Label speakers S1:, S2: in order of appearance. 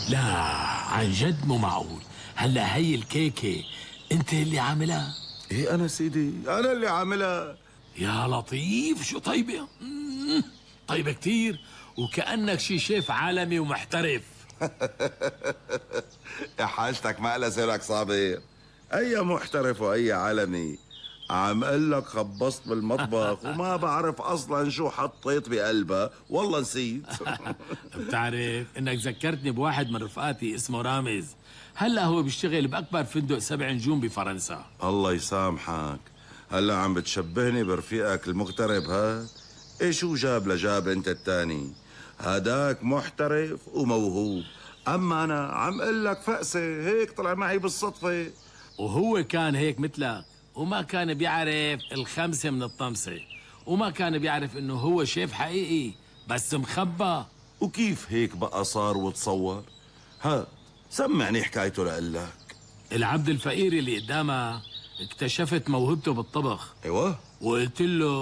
S1: لا عن جد مو معقول. هلا هي الكيكة انت اللي عاملها؟
S2: ايه انا سيدي، انا اللي عاملها.
S1: يا لطيف شو طيبة. طيبة كتير، وكأنك شي شيف عالمي ومحترف.
S2: يا حاجتك مقلة سيرك صابر. اي محترف واي عالمي، عم اقول لك خبصت بالمطبخ وما بعرف اصلا شو حطيت بقلبها، والله نسيت.
S1: بتعرف انك ذكرتني بواحد من رفقاتي اسمه رامز. هلا هو بيشتغل باكبر فندق 7 نجوم بفرنسا.
S2: الله يسامحك، هلا عم بتشبهني برفيقك المغترب ها؟ ايه شو جاب لجاب انت التاني؟ هداك محترف وموهوب، اما انا عم اقول لك فقسه هيك طلع معي بالصدفه.
S1: وهو كان هيك مثلك، وما كان بيعرف الخمسة من الطمسة، وما كان بيعرف انه هو شيف حقيقي بس مخبى.
S2: وكيف هيك بقى صار وتصور؟ ها سمعني حكايته لقلك.
S1: العبد الفقير اللي قدامك اكتشفت موهبته بالطبخ،
S2: ايوه.
S1: وقلت له